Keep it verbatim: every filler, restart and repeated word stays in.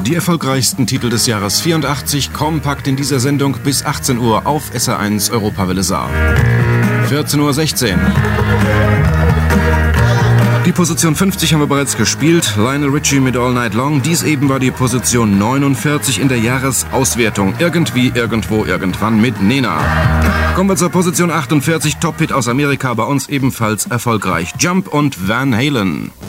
Die erfolgreichsten Titel des Jahres vierundachtzig, kompakt in dieser Sendung bis achtzehn Uhr auf S R eins Europawelle Saar. vierzehn Uhr sechzehn. Die Position fünfzig haben wir bereits gespielt. Lionel Richie mit All Night Long. Dies eben war die Position neunundvierzig in der Jahresauswertung. Irgendwie, irgendwo, irgendwann mit Nena. Kommen wir zur Position achtundvierzig. Top-Hit aus Amerika, bei uns ebenfalls erfolgreich. Jump und Van Halen.